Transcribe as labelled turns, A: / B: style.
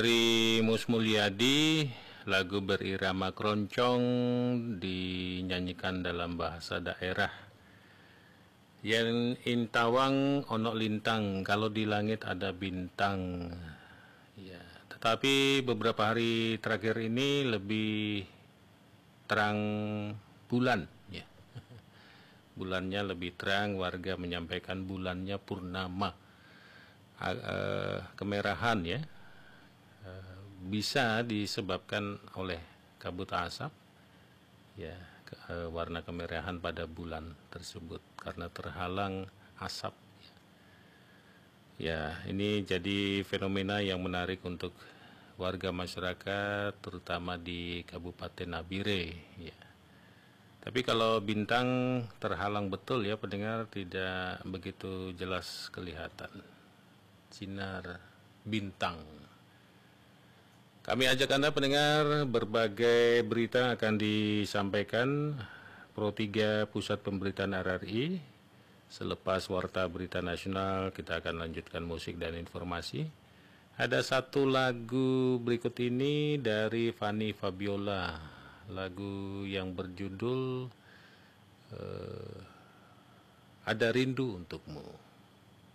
A: Dari Mus Mulyadi, lagu berirama keroncong dinyanyikan dalam bahasa daerah. Yen intawang ono lintang, kalau di langit ada bintang. Ya, tetapi beberapa hari terakhir ini lebih terang bulan, ya. Bulannya lebih terang, warga menyampaikan bulannya purnama. Kemerahan, ya. Bisa disebabkan oleh kabut asap, ya, warna kemerahan pada bulan tersebut karena terhalang asap. Ya, ini jadi fenomena yang menarik untuk warga masyarakat, terutama di Kabupaten Nabire, ya. Tapi kalau bintang terhalang betul, ya pendengar, tidak begitu jelas kelihatan sinar bintang. Kami ajak Anda pendengar, berbagai berita akan disampaikan Pro 3 Pusat Pemberitaan RRI. Selepas Warta Berita Nasional, kita akan lanjutkan musik dan informasi. Ada satu lagu berikut ini dari Fanny Fabiola, lagu yang berjudul Ada Rindu Untukmu.